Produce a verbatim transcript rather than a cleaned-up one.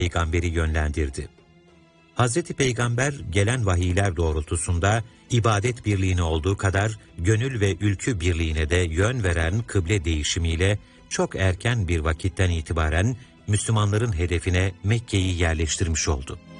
Peygamberi yönlendirdi. Hazreti Peygamber gelen vahiyler doğrultusunda ibadet birliğine olduğu kadar gönül ve ülkü birliğine de yön veren kıble değişimiyle çok erken bir vakitten itibaren Müslümanların hedefine Mekke'yi yerleştirmiş oldu.